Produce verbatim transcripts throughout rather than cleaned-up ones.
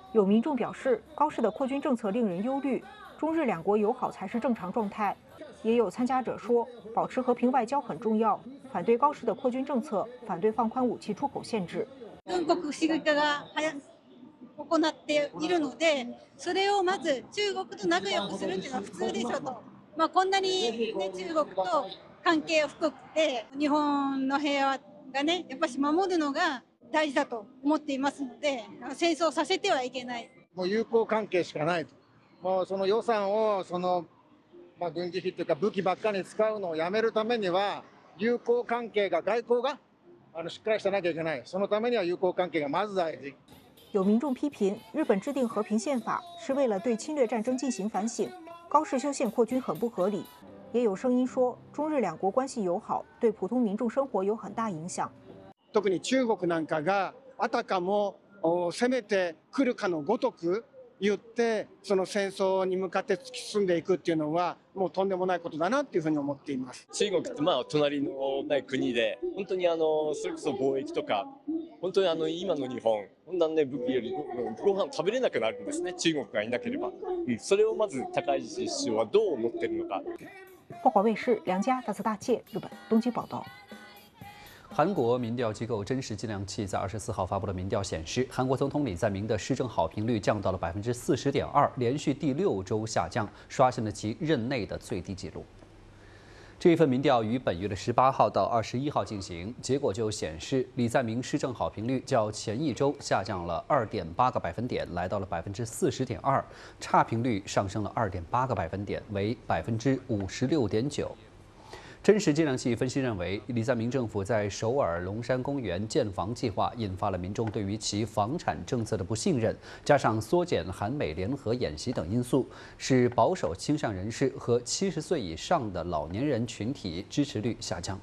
有民众表示，高市的扩军政策令人忧虑，中日两国友好才是正常状态。也有参加者说，保持和平外交很重要，反对高市的扩军政策，反对放宽武器出口限制。 軍国主義化が行っているので、それをまず中国と仲良くするっていうのは普通でしょと。まあこんなにね中国と関係を深くて、日本の平和がねやっぱし守るのが大事だと思っていますので、戦争させてはいけない。 もう友好関係しかないと。もうその予算をそのまあ軍事費というか武器ばっかり使うのをやめるためには友好関係が外交があのしっかりしてなきゃいけない。そのためには友好関係がまず大事。 有民众批评，日本制定和平宪法是为了对侵略战争进行反省，高市修宪扩军很不合理。也有声音说，中日两国关系友好对普通民众生活有很大影响。 特に中国なんかがあたかも攻めてくるかのごとく言ってその戦争に向かって突き進んでいくっていうのはもうとんでもないことだなっていうふうに思っています。 中国ってまあ隣のない国で本当にあのそれこそ貿易とか本当にあの今の日本こんなね武器よりご飯食べれなくなるんですね。中国がいなければ、うん、それをまず高市首相はどう思ってるのか。 凤凰卫视梁家大泽大介日本东京报道。 韩国民调机构真实计量器在二十四号发布的民调显示，韩国总统李在明的施政好评率降到了百分之四十点二，连续第六周下降，刷新了其任内的最低纪录。这一份民调于本月的十八号到二十一号进行，结果就显示，李在明施政好评率较前一周下降了二点八个百分点，来到了百分之四十点二，差评率上升了二点八个百分点，为百分之五十六点九。真实计量器分析认为，李在明政府在首尔龙山公园建房计划引发了民众对于其房产政策的不信任，加上缩减韩美联合演习等因素，使保守倾向人士和七十岁以上的老年人群体支持率下降。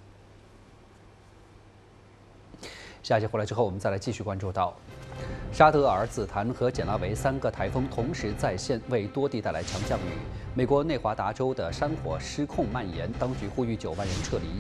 下节回来之后，我们再来继续关注到。沙德尔、紫檀和简拉维三个台风同时在线，为多地带来强降雨。美国内华达州的山火失控蔓延，当局呼吁九万人撤离。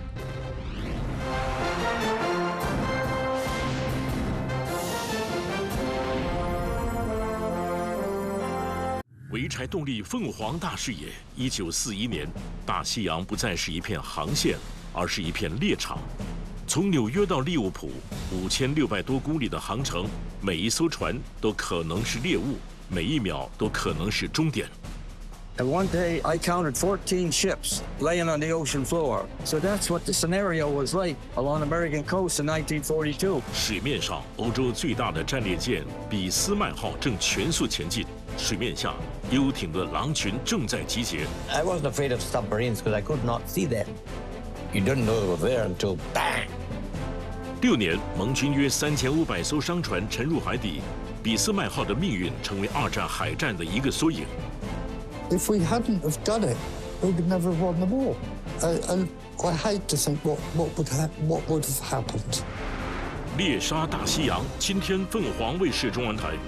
潍柴动力凤凰大视野，一九四一年，大西洋不再是一片航线，而是一片猎场。从纽约到利物浦，五千六百多公里的航程，每一艘船都可能是猎物，每一秒都可能是终点。 And one day I counted fourteen ships laying on the ocean floor. So that's what the scenario was like along the American coast in nineteen forty-two. 水面上，欧洲最大的战列舰俾斯麦号正全速前进。水面下，游艇的狼群正在集结。 I wasn't afraid of submarines because I could not see them. You didn't know they were there until bang. 六年，盟军约三千五百艘商船沉入海底，俾斯麦号的命运成为二战海战的一个缩影。 If we hadn't have done it, we would never have won the war. Uh, and I hate to think what what would ha what would have happened. 猎杀大西洋，今天凤凰卫视中文台。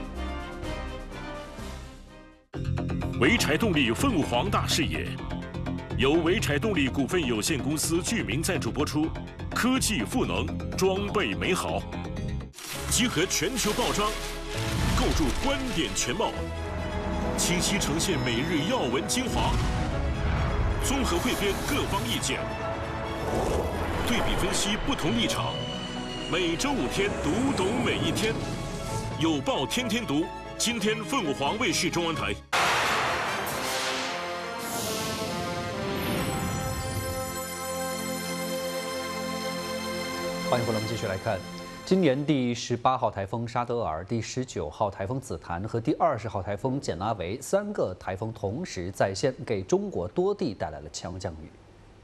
潍柴动力凤凰大视野，由潍柴动力股份有限公司居民赞助播出。科技赋能，装备美好，集合全球报章，构筑观点全貌，清晰呈现每日要闻精华，综合汇编各方意见，对比分析不同立场。每周五天，读懂每一天，有报天天读。今天凤凰卫视中文台。 欢迎回来，我们继续来看，今年第十八号台风沙德尔、第十九号台风紫檀和第二十号台风简拉维三个台风同时在线，给中国多地带来了强降雨。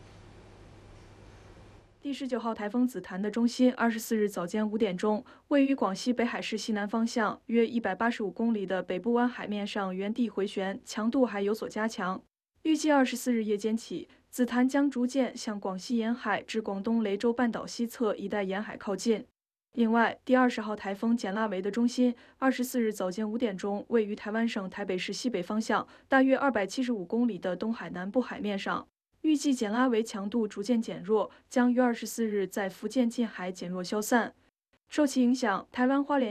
第十九号台风紫檀的中心，二十四日早间五点钟，位于广西北海市西南方向约一百八十五公里的北部湾海面上原地回旋，强度还有所加强。预计二十四日夜间起，紫檀将逐渐向广西沿海至广东雷州半岛西侧一带沿海靠近。另外，第二十号台风简拉维的中心，二十四日早间五点钟，位于台湾省台北市西北方向大约二百七十五公里的东海南部海面上。预计简拉维强度逐渐减弱，将于二十四日在福建近海减弱消散。受其影响，台湾花莲